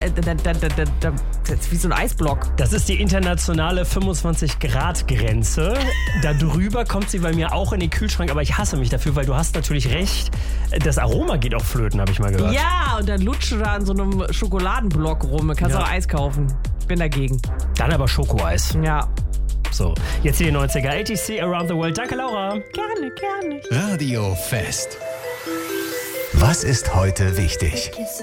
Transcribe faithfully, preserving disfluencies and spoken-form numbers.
äh, da, da, da, da, da, das ist wie so ein Eisblock. Das ist die internationale fünfundzwanzig Grad Grenze. Da drüber kommt sie bei mir auch in den Kühlschrank, aber ich hasse mich dafür, weil du hast natürlich recht. Das Aroma geht auch flöten, habe ich mal gehört. Ja, und dann lutscht du da an so einem Schokoladenblock rum. Du kannst Ja. auch Eis kaufen. Bin dagegen. Dann aber Schokoeis. Ja. So, jetzt hier die neunziger A T C Around the World. Danke, Laura. Gerne, gerne. Radio Fest. Was ist heute wichtig?